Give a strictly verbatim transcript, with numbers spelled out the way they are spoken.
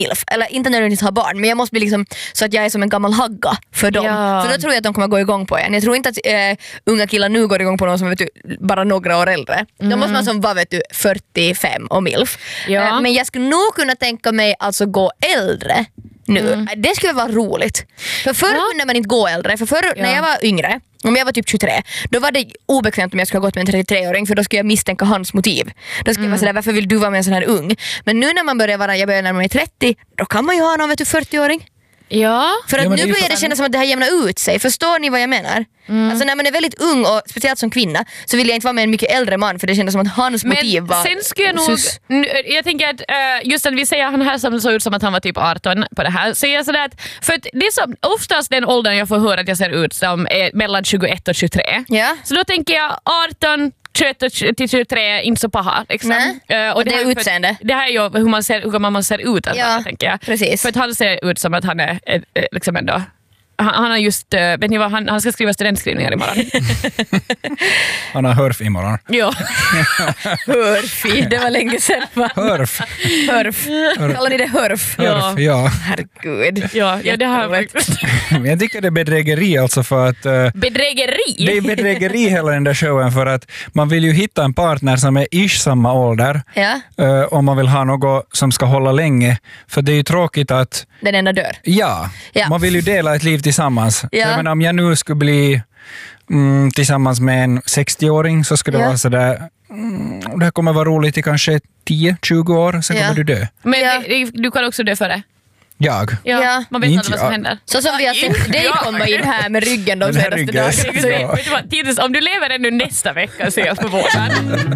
milf. Eller inte nödvändigtvis ha barn, men jag måste bli liksom så att jag är som en gammal hagga för dem. Ja. För då tror jag att de kommer gå igång på en. Jag tror inte att äh, unga killar nu går igång på någon som vet du, bara några år äldre. Mm. Då måste man som var vet du, fyrtiofem och milf. Ja. Äh, men jag skulle nog kunna tänka mig alltså gå äldre nu. Mm. Det skulle vara roligt. För förr ja. kunde man inte gå äldre. För förr ja. när jag var yngre, om jag var typ tjugotre, då var det obekvämt om jag skulle ha gått med en trettiotre-åring, för då skulle jag misstänka hans motiv. Då skulle mm. jag vara sådär, varför vill du vara med en sån här ung? Men nu när man börjar vara, jag börjar närma mig trettio, då kan man ju ha någon vet du, fyrtio-åring. Ja. För att ja, nu det börjar det kännas som att det här jämnar ut sig. Förstår ni vad jag menar? Mm. Alltså när man är väldigt ung och speciellt som kvinna så vill jag inte vara med en mycket äldre man, för det kändes som att hans men motiv var sen skulle jag nog, sus. jag tänker att uh, just att vi säger han här som såg ut som att han var typ arton på det här, så jag sådär att, för att det är så, oftast den åldern jag får höra att jag ser ut som är mellan tjugoett och tjugotre. Ja. Så då tänker jag arton tjugoett till tjugotre, inte så paha liksom. Uh, och, och det, det är utseende. Det här är ju hur man ser, hur man ser ut, alltså, ja, tänker jag. Precis. För att han ser ut som att han är eh, liksom ändå han, han har just, vet ni vad, han, han ska skriva studentskrivningar imorgon. Han har hörf imorgon. Ja. Hörfi, det var länge sedan. Hörf. Hörf. Kallar ni det hörf? Hörf, ja. Herregud. Ja, ja det har jag faktiskt. Jag tycker det är bedrägeri alltså för att... Uh, bedrägeri? Det är bedrägeri hela den där showen, för att man vill ju hitta en partner som är ish samma ålder. Ja. Uh, om man vill ha något som ska hålla länge. För det är ju tråkigt att... Den enda dör. Ja, ja. Man vill ju dela ett liv tillsammans. Ja. Jag menar, om jag nu skulle bli mm, tillsammans med en sextio-åring så skulle det ja. vara sådär... Mm, det här kommer vara roligt i kanske tio tjugo år, sen ja. kommer du dö. Men ja. du kan också dö före. Jag? Ja, ja. Man vet inte aldrig vad som jag. händer. Så som vi har sett dig komma in här med ryggen de senaste dagarna. Vet du vad, Tidus, om du lever ännu nästa vecka så är jag förvånad.